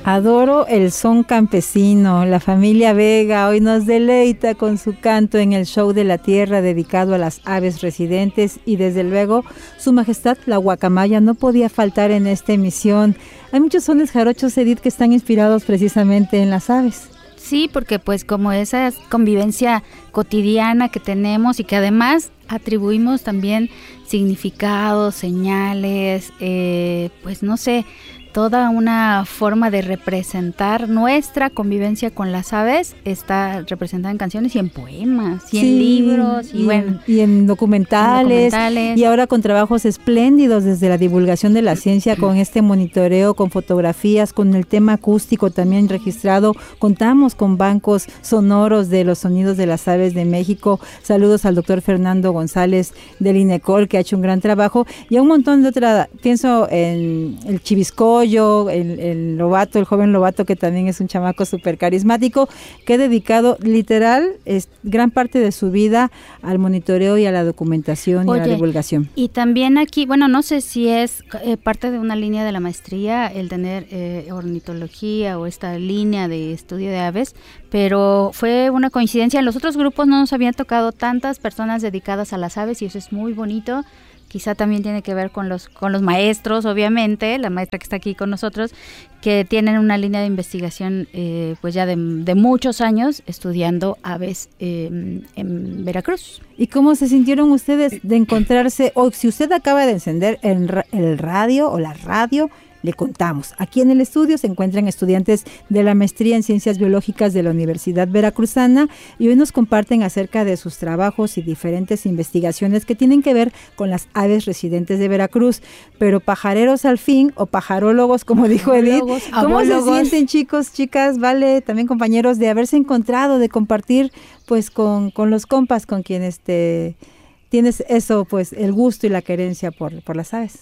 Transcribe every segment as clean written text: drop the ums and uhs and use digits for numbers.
Adoro el son campesino. La familia Vega hoy nos deleita con su canto en el show de la tierra dedicado a las aves residentes y desde luego su majestad la guacamaya no podía faltar en esta emisión. Hay muchos sones jarochos, Edith, que están inspirados precisamente en las aves. Sí, porque pues como esa convivencia cotidiana que tenemos y que además atribuimos también significados, señales, pues no sé, toda una forma de representar nuestra convivencia con las aves está representada en canciones y en poemas y en libros y en documentales y ahora con trabajos espléndidos desde la divulgación de la ciencia con este monitoreo, con fotografías, con el tema acústico también registrado. Contamos con bancos sonoros de los sonidos de las aves de México. Saludos al doctor Fernando González del INECOL, que ha hecho un gran trabajo, y a un montón de otras. Pienso en el Chiviscoyo, el Lobato, el joven Lobato, que también es un chamaco súper carismático, que ha dedicado literal gran parte de su vida al monitoreo y a la documentación y a la divulgación. Y también aquí, bueno, no sé si es parte de una línea de la maestría el tener ornitología o esta línea de estudio de aves, pero fue una coincidencia. En los otros grupos no nos habían tocado tantas personas dedicadas a las aves y eso es muy bonito. Quizá también tiene que ver con los maestros, obviamente, la maestra que está aquí con nosotros, que tienen una línea de investigación pues ya de muchos años estudiando aves en Veracruz. ¿Y cómo se sintieron ustedes de encontrarse, o si usted acaba de encender el radio o la radio? Le contamos. Aquí en el estudio se encuentran estudiantes de la maestría en Ciencias Biológicas de la Universidad Veracruzana y hoy nos comparten acerca de sus trabajos y diferentes investigaciones que tienen que ver con las aves residentes de Veracruz. Pero pajareros al fin, o pajarólogos, como dijo Edith, ¿cómo se sienten, chicos, chicas, vale, también compañeros, de haberse encontrado, de compartir pues con los compas con quienes tienes eso, pues el gusto y la querencia por las aves?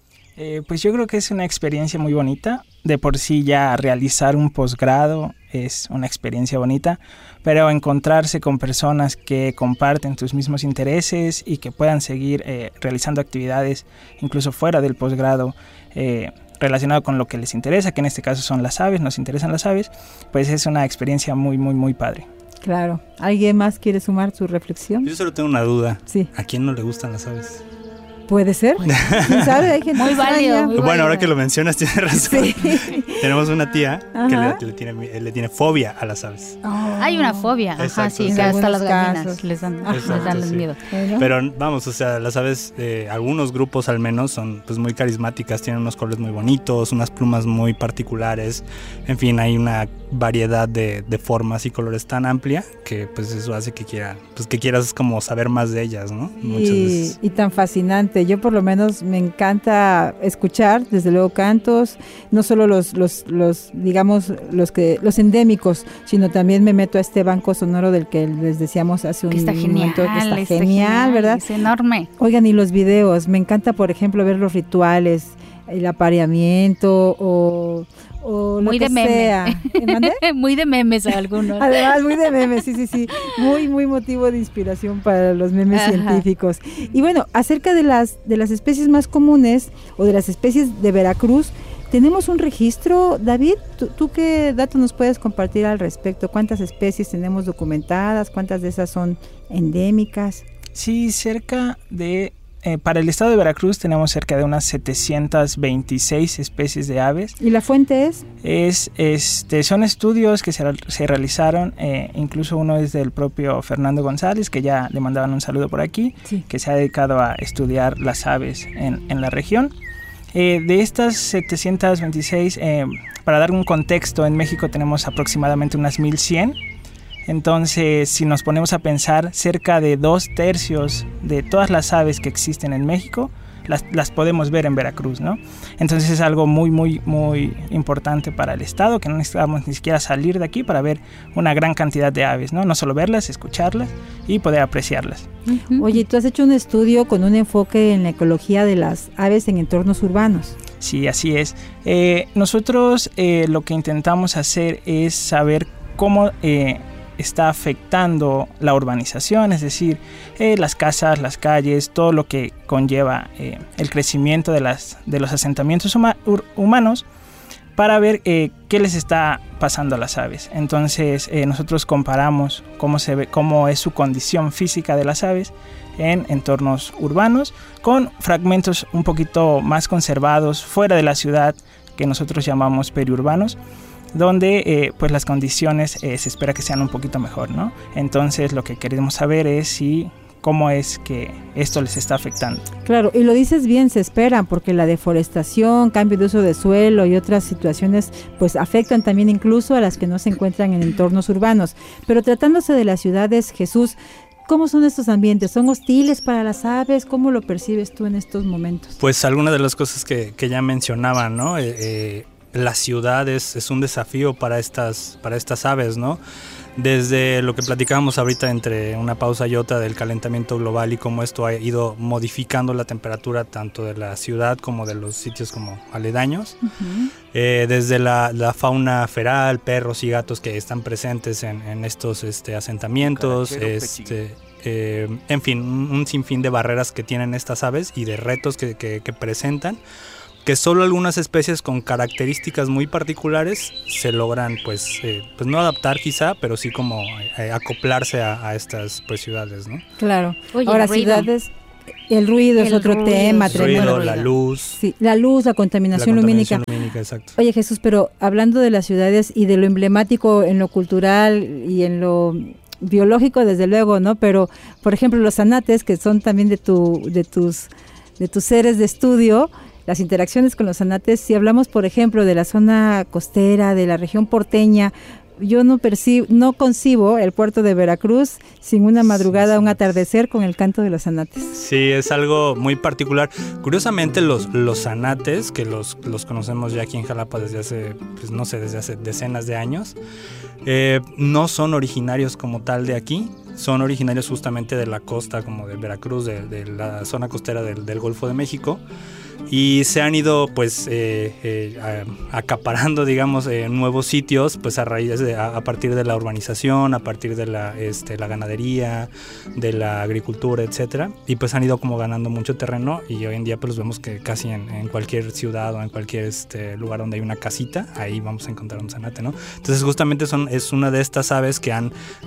Pues yo creo que es una experiencia muy bonita. De por sí ya realizar un posgrado es una experiencia bonita, pero encontrarse con personas que comparten tus mismos intereses y que puedan seguir realizando actividades incluso fuera del posgrado relacionado con lo que les interesa, que en este caso son las aves, nos interesan las aves, pues es una experiencia muy, muy, muy padre. Claro. ¿Alguien más quiere sumar su reflexión? Yo solo tengo una duda. Sí. ¿A quién no le gustan las aves? Puede ser, ¿quién sabe? Hay gente muy válido. Bueno, ahora que lo mencionas tienes razón. Sí. Tenemos una tía que le tiene fobia a las aves. Hay una fobia, sí, que hasta las gallinas les dan miedo. Pero vamos, o sea, las aves, algunos grupos al menos son pues muy carismáticas, tienen unos colores muy bonitos, unas plumas muy particulares, en fin, hay una variedad de formas y colores tan amplia que pues eso hace que quieras como saber más de ellas, ¿no? Muchas veces. Y tan fascinante. Yo por lo menos me encanta escuchar, desde luego, cantos, no solo los digamos los endémicos, sino también me meto a este banco sonoro del que les decíamos hace un momento, que está genial, ¿verdad? Es enorme. Oigan, y los videos, me encanta, por ejemplo, ver los rituales, el apareamiento o muy lo que de meme. sea. Muy de memes algunos. Además, muy de memes, sí. Muy, muy motivo de inspiración para los memes científicos. Y bueno, acerca de las especies más comunes o de las especies de Veracruz, ¿tenemos un registro, David? ¿Tú qué datos nos puedes compartir al respecto? ¿Cuántas especies tenemos documentadas? ¿Cuántas de esas son endémicas? Sí, para el estado de Veracruz tenemos cerca de unas 726 especies de aves. ¿Y la fuente es? Son estudios que se realizaron, incluso uno es del propio Fernando González, que ya le mandaban un saludo por aquí, sí, que se ha dedicado a estudiar las aves en la región. De estas 726, para dar un contexto, en México tenemos aproximadamente unas 1100. Entonces, si nos ponemos a pensar, cerca de 2/3 de todas las aves que existen en México las podemos ver en Veracruz, ¿no? Entonces es algo muy, muy, muy importante para el estado, que no necesitamos ni siquiera salir de aquí para ver una gran cantidad de aves, ¿no? No solo verlas, escucharlas y poder apreciarlas. Oye, tú has hecho un estudio con un enfoque en la ecología de las aves en entornos urbanos. Sí, así es. Nosotros lo que intentamos hacer es saber cómo está afectando la urbanización, es decir, las casas, las calles, todo lo que conlleva el crecimiento de los asentamientos humanos, para ver qué les está pasando a las aves. Entonces nosotros comparamos cómo es su condición física de las aves en entornos urbanos con fragmentos un poquito más conservados fuera de la ciudad, que nosotros llamamos periurbanos, donde pues las condiciones se espera que sean un poquito mejor, ¿no? Entonces lo que queremos saber es cómo es que esto les está afectando. Claro, y lo dices bien, se esperan, porque la deforestación, cambio de uso de suelo y otras situaciones pues afectan también incluso a las que no se encuentran en entornos urbanos. Pero tratándose de las ciudades, Jesús, ¿cómo son estos ambientes? ¿Son hostiles para las aves? ¿Cómo lo percibes tú en estos momentos? Pues algunas de las cosas que ya mencionaba, ¿no? La ciudad es un desafío para estas aves, ¿no? Desde lo que platicábamos ahorita entre una pausa y otra del calentamiento global y cómo esto ha ido modificando la temperatura tanto de la ciudad como de los sitios como aledaños. Uh-huh. Desde la fauna feral, perros y gatos que están presentes en estos asentamientos, en fin, un sinfín de barreras que tienen estas aves y de retos que presentan, que solo algunas especies con características muy particulares se logran pues no adaptar quizá, pero sí como acoplarse a estas pues ciudades, ¿no? Claro. Oye, ahora ciudades, el ruido es otro tema. El ruido, la luz. Sí, la luz, la contaminación lumínica. Exacto. Oye, Jesús, pero hablando de las ciudades y de lo emblemático en lo cultural y en lo biológico, desde luego, ¿no? Pero, por ejemplo, los zanates, que son también de tus seres de estudio, las interacciones con los zanates, si hablamos, por ejemplo, de la zona costera, de la región porteña, yo no concibo el puerto de Veracruz sin una madrugada, un atardecer con el canto de los zanates. Sí, es algo muy particular. Curiosamente, los zanates, que los conocemos ya aquí en Jalapa desde hace decenas de años, no son originarios como tal de aquí. Son originarios justamente de la costa, como de Veracruz, de la zona costera del Golfo de México. Y se han ido pues acaparando, digamos, nuevos sitios pues a partir de la urbanización, a partir de la ganadería, de la agricultura, etcétera, y pues han ido como ganando mucho terreno y hoy en día pues los vemos que casi en cualquier ciudad o en cualquier lugar donde hay una casita, ahí vamos a encontrar un zanate, ¿no? Entonces justamente es una de estas aves que han